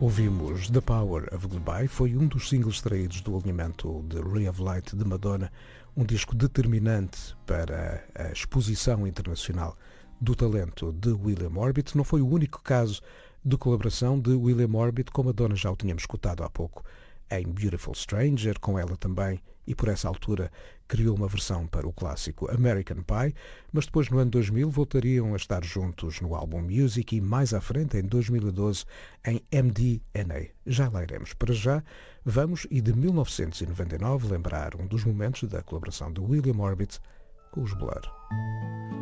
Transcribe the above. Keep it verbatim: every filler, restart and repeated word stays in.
Ouvimos The Power of Goodbye, foi um dos singles extraídos do alinhamento de Ray of Light de Madonna, um disco determinante para a exposição internacional do talento de William Orbit. Não foi o único caso de colaboração de William Orbit, com Madonna já o tínhamos escutado há pouco em Beautiful Stranger, com ela também, e por essa altura criou uma versão para o clássico American Pie, mas depois no ano dois mil voltariam a estar juntos no álbum Music e mais à frente, em dois mil e doze, em M D N A. Já lá iremos. Para já, vamos, e de mil novecentos e noventa e nove, lembrar um dos momentos da colaboração de William Orbit com os Blur.